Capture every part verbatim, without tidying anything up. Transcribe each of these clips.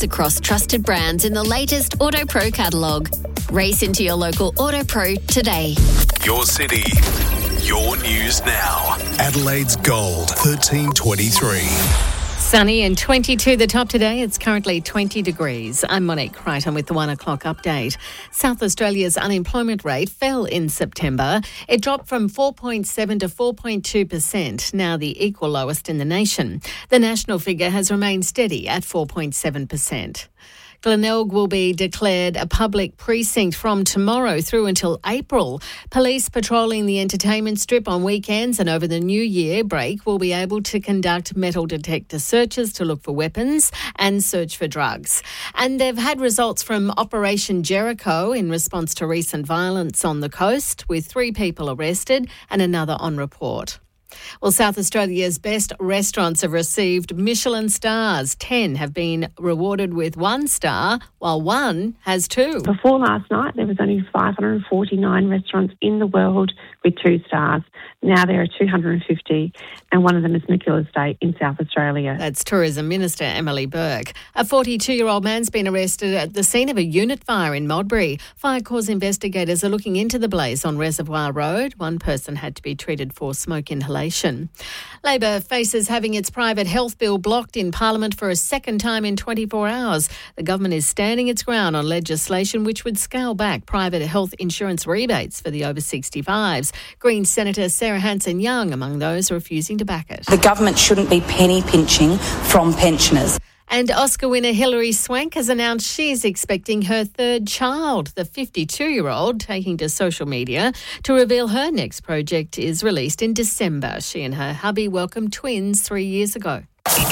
across trusted brands in the latest Auto Pro catalogue. Race into your local Auto Pro today. Your city, your news now. Adelaide's Gold, thirteen twenty-three. Sunny and twenty-two the top today. It's currently twenty degrees. I'm Monique Crichton with the one o'clock update. South Australia's unemployment rate fell in September. It dropped from four point seven to four point two percent, now the equal lowest in the nation. The national figure has remained steady at four point seven percent. Glenelg will be declared a public precinct from tomorrow through until April. Police patrolling the entertainment strip on weekends and over the New Year break will be able to conduct metal detector searches to look for weapons and search for drugs. And they've had results from Operation Jericho in response to recent violence on the coast, with three people arrested and another on report. Well, South Australia's best restaurants have received Michelin stars. Ten have been rewarded with one star, while one has two. Before last night, there was only five hundred forty-nine restaurants in the world with two stars. Now there are two hundred fifty, and one of them is McGill Estate in South Australia. That's Tourism Minister Emily Burke. A forty-two-year-old man's been arrested at the scene of a unit fire in Modbury. Fire cause investigators are looking into the blaze on Reservoir Road. One person had to be treated for smoke inhalation. Labor faces having its private health bill blocked in Parliament for a second time in twenty-four hours. The government is standing its ground on legislation which would scale back private health insurance rebates for the over sixty-fives. Green Senator Sarah Hanson-Young among those refusing to back it. The government shouldn't be penny pinching from pensioners. And Oscar winner Hilary Swank has announced she's expecting her third child. The fifty-two-year-old taking to social media to reveal her next project is released in December. She and her hubby welcomed twins three years ago.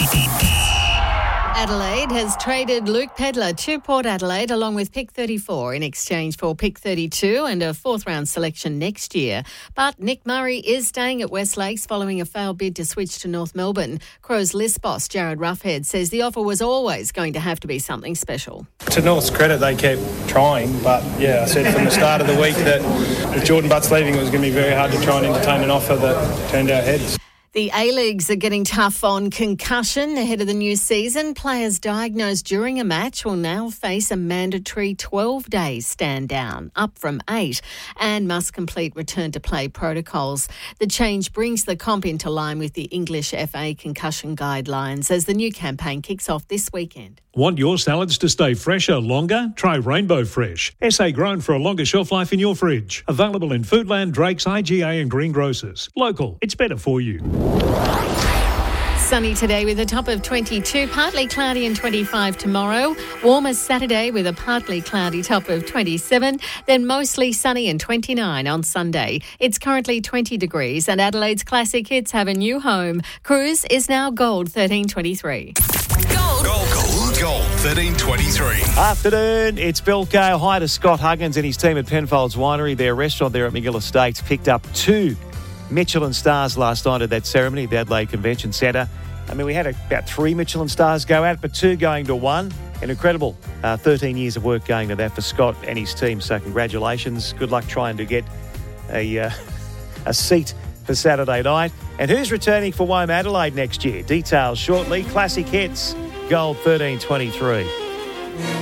Adelaide has traded Luke Pedlar to Port Adelaide along with pick thirty-four in exchange for pick thirty-two and a fourth-round selection next year. But Nick Murray is staying at West Lakes following a failed bid to switch to North Melbourne. Crows list boss Jared Roughhead says the offer was always going to have to be something special. To North's credit, they kept trying, but yeah, I said from the start of the week that with Jordan Butts leaving, it was going to be very hard to try and entertain an offer that turned our heads. The A-Leagues are getting tough on concussion ahead of the new season. Players diagnosed during a match will now face a mandatory twelve days stand down, up from eight, and must complete return-to-play protocols. The change brings the comp into line with the English F A concussion guidelines as the new campaign kicks off this weekend. Want your salads to stay fresher longer? Try Rainbow Fresh. S A grown for a longer shelf life in your fridge. Available in Foodland, Drake's, I G A and greengrocers. Local, it's better for you. Sunny today with a top of twenty-two, partly cloudy and twenty-five tomorrow. Warmer Saturday with a partly cloudy top of twenty-seven, then mostly sunny and twenty-nine on Sunday. It's currently twenty degrees and Adelaide's classic hits have a new home. Cruise is now Gold thirteen twenty-three. Gold, gold, gold, gold, thirteen twenty-three. Afternoon, it's Bill Gale. Hi to Scott Huggins and his team at Penfolds Winery. Their restaurant there at McGill Estates picked up two Michelin stars last night at that ceremony at the Adelaide Convention Centre. I mean, we had about three Michelin stars go out, but two going to one. An incredible uh, thirteen years of work going to that for Scott and his team. So congratulations. Good luck trying to get a uh, a seat for Saturday night. And who's returning for W O M Adelaide next year? Details shortly. Classic hits, Gold thirteen twenty-three.